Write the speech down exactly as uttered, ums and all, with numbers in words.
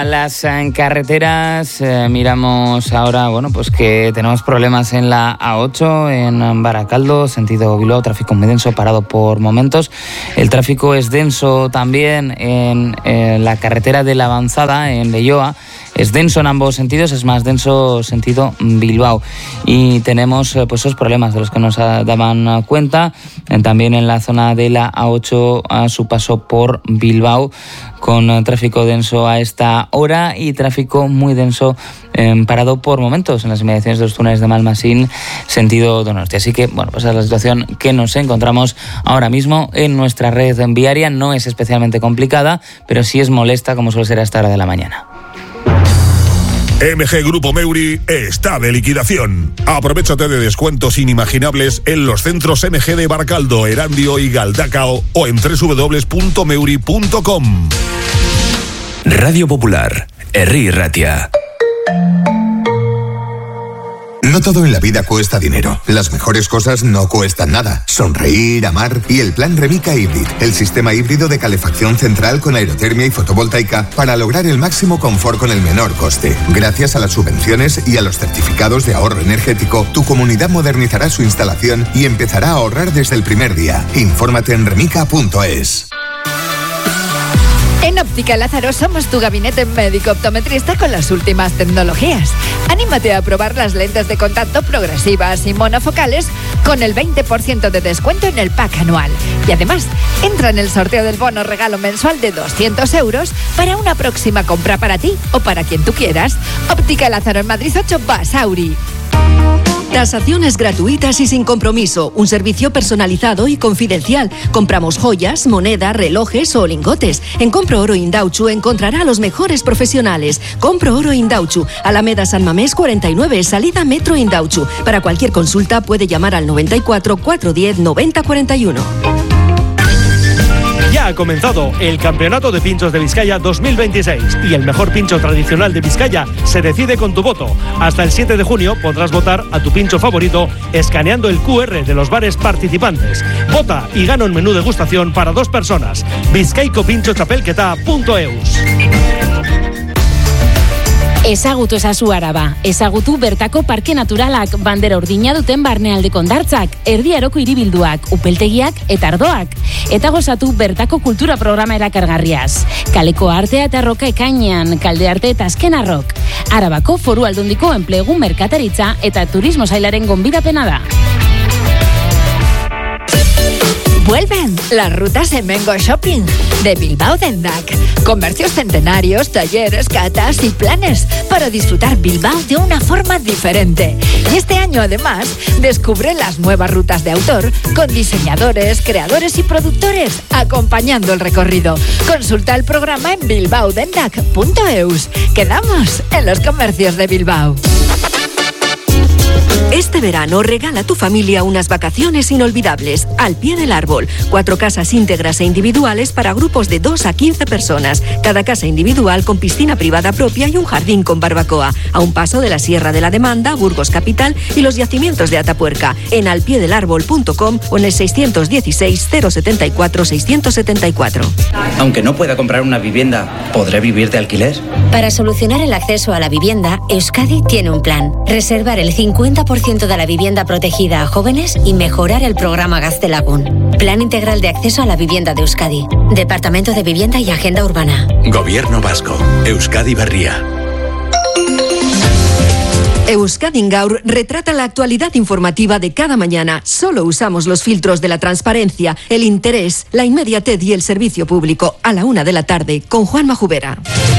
Las eh, carreteras, eh, miramos ahora, bueno, pues que tenemos problemas en la A ocho, en Baracaldo, sentido Bilbao, tráfico muy denso, parado por momentos. El tráfico es denso también en eh, la carretera de la Avanzada, en Leioa. Es denso en ambos sentidos, es más denso sentido Bilbao. Y tenemos eh, pues esos problemas de los que nos daban cuenta, eh, también en la zona de la A ocho a su paso por Bilbao, con eh, tráfico denso a esta hora y tráfico muy denso eh, parado por momentos en las inmediaciones de los túneles de Malmasín, sentido Donosti. Así que, bueno, pues esa es la situación que nos encontramos ahora mismo en nuestra red viaria. No es especialmente complicada, pero sí es molesta, como suele ser a esta hora de la mañana. M G Grupo Meuri está de liquidación. Aprovechate de descuentos inimaginables en los centros M G de Baracaldo, Erandio y Galdacao o en doble u doble u doble u punto meuri punto com. Radio Popular, Herri Ratia. No todo en la vida cuesta dinero. Las mejores cosas no cuestan nada. Sonreír, amar y el plan Remica Hybrid, el sistema híbrido de calefacción central con aerotermia y fotovoltaica para lograr el máximo confort con el menor coste. Gracias a las subvenciones y a los certificados de ahorro energético, tu comunidad modernizará su instalación y empezará a ahorrar desde el primer día. Infórmate en remica punto es. En Óptica Lázaro somos tu gabinete médico optometrista con las últimas tecnologías. Anímate a probar las lentes de contacto progresivas y monofocales con el veinte por ciento de descuento en el pack anual. Y además, entra en el sorteo del bono regalo mensual de doscientos euros para una próxima compra para ti o para quien tú quieras. Óptica Lázaro en Madrid ocho, Basauri. Tasaciones gratuitas y sin compromiso. Un servicio personalizado y confidencial. Compramos joyas, moneda, relojes o lingotes. En Compro Oro Indauchu encontrará a los mejores profesionales. Compro Oro Indauchu, Alameda San Mamés cuarenta y nueve, salida Metro Indauchu. Para cualquier consulta puede llamar al noventa y cuatro, cuatrocientos diez, noventa cuarenta y uno. Ya ha comenzado el Campeonato de Pinchos de Vizcaya dos mil veintiséis y el mejor pincho tradicional de Vizcaya se decide con tu voto. Hasta el siete de junio podrás votar a tu pincho favorito escaneando el cu erre de los bares participantes. Vota y gana un menú degustación para dos personas. bizkaiko pintxo txapelketa punto eus. Ezagutu ezazu Araba, ezagutu bertako parke naturalak, bandera urdina duten barnealdeko hondartzak, erdi aroko hiribilduak, upeltegiak eta ardoak. Eta gozatu bertako kultura programa erakargarriaz. Kaleko artea eta roka ekainean, kalde arte eta azken arrok. Arabako Foru Aldundiko enplegu merkataritza eta turismo sailaren gonbidapena da. Vuelven las rutas en Mengo Shopping de Bilbao Dendak. Comercios centenarios, talleres, catas y planes para disfrutar Bilbao de una forma diferente. Y este año además descubre las nuevas rutas de autor con diseñadores, creadores y productores acompañando el recorrido. Consulta el programa en bilbao dendak punto eus. Quedamos en los comercios de Bilbao. Este verano regala a tu familia unas vacaciones inolvidables. Al Pie del Árbol. Cuatro casas íntegras e individuales para grupos de dos a quince personas. Cada casa individual con piscina privada propia y un jardín con barbacoa. A un paso de la Sierra de la Demanda, Burgos Capital y los yacimientos de Atapuerca. En alpiedelárbol punto com o en el seiscientos dieciséis, cero setenta y cuatro, seiscientos setenta y cuatro. Aunque no pueda comprar una vivienda, ¿podré vivir de alquiler? Para solucionar el acceso a la vivienda, Euskadi tiene un plan. Reservar el cincuenta por ciento de la vivienda protegida a jóvenes y mejorar el programa Gaztelagun. Plan integral de acceso a la vivienda de Euskadi. Departamento de Vivienda y Agenda Urbana. Gobierno Vasco. Euskadi Berria. Euskadi Gaur retrata la actualidad informativa de cada mañana. Solo usamos los filtros de la transparencia, el interés, la inmediatez y el servicio público. A la una de la tarde, con Juanma Jubera.